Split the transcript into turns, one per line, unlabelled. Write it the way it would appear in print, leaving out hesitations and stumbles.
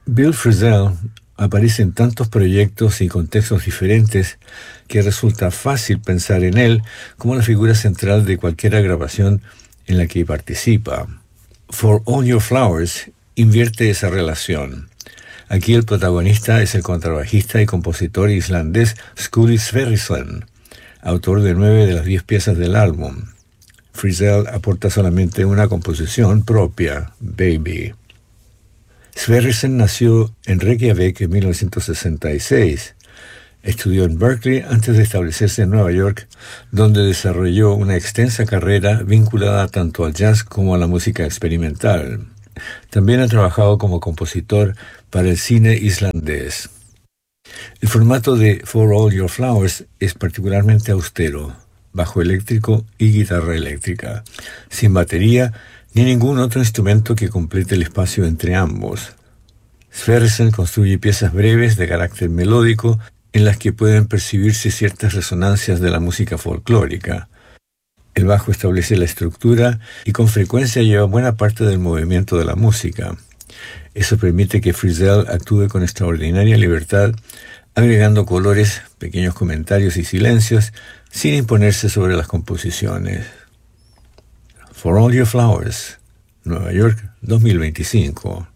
Bill Frisell aparece en tantos proyectos y contextos diferentes que resulta fácil pensar en él como la figura central de cualquier grabación en la que participa. For All Your Flowers invierte esa relación. Aquí el protagonista es el contrabajista y compositor islandés Skúli Sverrisson, autor de 9 de las 10 piezas del álbum. Frisell aporta solamente una composición propia, Baby. Sverrisson nació en Reykjavik en 1966. Estudió en Berkeley antes de establecerse en Nueva York, donde desarrolló una extensa carrera vinculada tanto al jazz como a la música experimental. También ha trabajado como compositor para el cine islandés. El formato de For All Your Flowers es particularmente austero, bajo eléctrico y guitarra eléctrica, sin batería ni ningún otro instrumento que complete el espacio entre ambos. Sverrisson construye piezas breves de carácter melódico en las que pueden percibirse ciertas resonancias de la música folclórica. El bajo establece la estructura y con frecuencia lleva buena parte del movimiento de la música. Eso permite que Frisell actúe con extraordinaria libertad, agregando colores, pequeños comentarios y silencios, sin imponerse sobre las composiciones. For All Your Flowers, Nueva York, 2025.